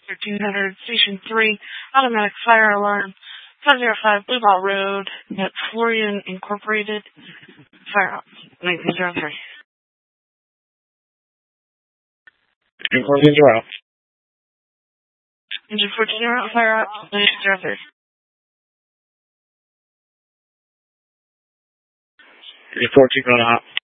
1300, Station 3, automatic fire alarm, 505 Blue Ball Road, at Florian Incorporated, fire out, 1903. Engine 14, you're out. Engine 14, you're out, fire out, 1903. Engine 14, going out.